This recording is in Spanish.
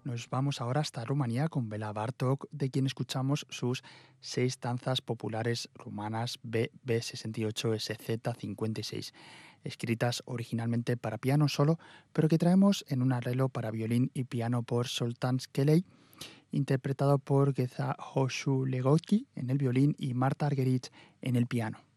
Nos vamos ahora hasta Rumanía con Bela Bartók, de quien escuchamos sus 6 danzas populares rumanas BB68SZ56, escritas originalmente para piano solo, pero que traemos en un arreglo para violín y piano por Zoltán Skelej, interpretado por Geza Hoshchu Legocky en el violín y Marta Argerich en el piano.